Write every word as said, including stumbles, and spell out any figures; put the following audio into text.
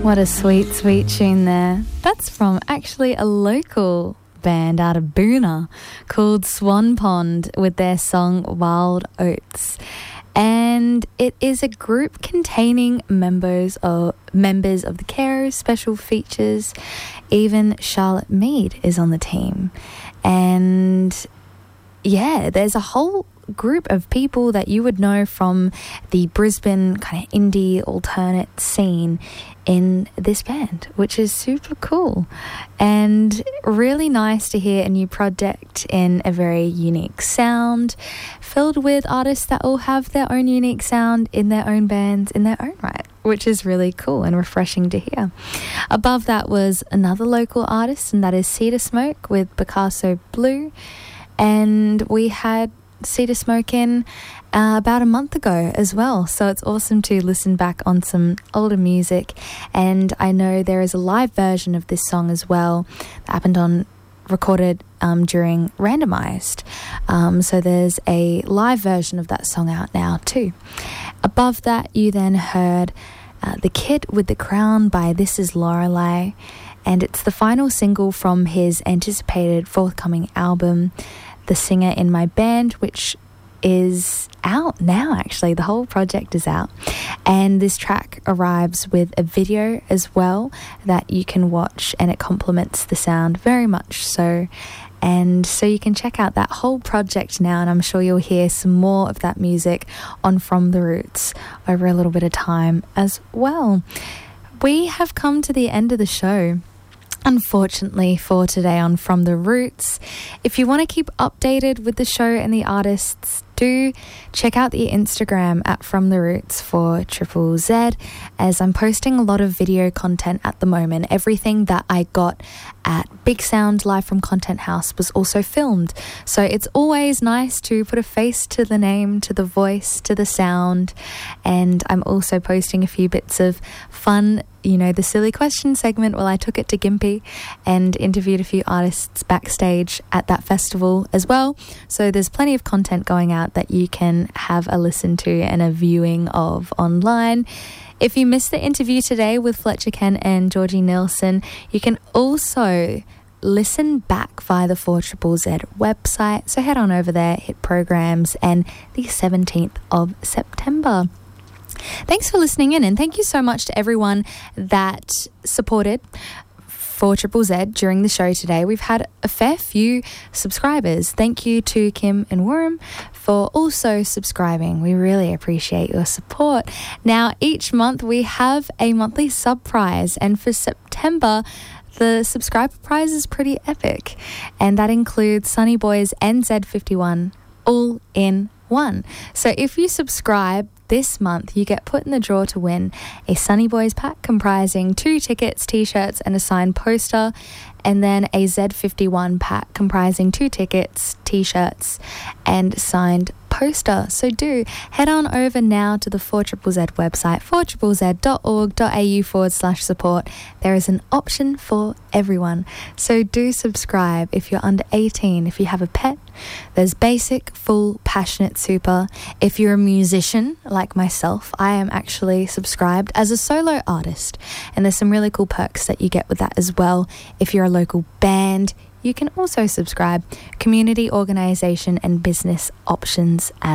What a sweet, sweet tune there. That's from actually a local band out of Boona called Swan Pond with their song Wild Oats. And it is a group containing members of members of the Caros, Special Features. Even Charlotte Mead is on the team. And yeah, there's a whole group of people that you would know from the Brisbane kind of indie alternate scene in this band, which is super cool and really nice to hear a new project in a very unique sound, filled with artists that all have their own unique sound in their own bands in their own right, which is really cool and refreshing to hear. Above that was another local artist, and that is Cedar Smoke with Picasso Blue, and we had Cedar Smoke in uh, about a month ago as well, so it's awesome to listen back on some older music. And I know there is a live version of this song as well that happened on recorded um, during Randomised, um, so there's a live version of that song out now too. Above that you then heard uh, The Kid with the Crown by This Is Lorelei, and it's the final single from his anticipated forthcoming album The Singer in My Band, which is out now. Actually, the whole project is out, and this track arrives with a video as well that you can watch, and it complements the sound very much so. And so you can check out that whole project now, and I'm sure you'll hear some more of that music on From the Roots over a little bit of time as well. We have come to the end of the show, unfortunately, for today on From the Roots. If you want to keep updated with the show and the artists, do check out the Instagram at From the Roots for Triple Z, as I'm posting a lot of video content at the moment. Everything that I got at Big Sound Live from Content House was also filmed, so it's always nice to put a face to the name, to the voice, to the sound. And I'm also posting a few bits of fun, you know, the silly question segment. Well, I took it to Gympie and interviewed a few artists backstage at that festival as well. So there's plenty of content going out that you can have a listen to and a viewing of online. If you missed the interview today with Fletcher Kent and Georgie Nilsson, you can also listen back via the four Z Z website. So head on over there, hit programs, and the seventeenth of September. Thanks for listening in, and thank you so much to everyone that supported four Z Z during the show today. We've had a fair few subscribers. Thank you to Kim and Worm for also subscribing. We really appreciate your support. Now, each month we have a monthly sub prize, and for September the subscriber prize is pretty epic, and that includes Sunny Boys and Z fifty-one all in one. So if you subscribe this month, you get put in the draw to win a Sunny Boys pack comprising two tickets, t-shirts and a signed poster, and then a Z fifty-one pack comprising two tickets, t-shirts and signed poster. So do head on over now to the four Z Z website, four Z Z dot org dot a u forward slash support. There is an option for everyone. So do subscribe if you're under eighteen. If you have a pet, there's basic, full, passionate, super. If you're a musician like myself, I am actually subscribed as a solo artist, and there's some really cool perks that you get with that as well. If you're a local band, you can also subscribe. Community, organisation and business options as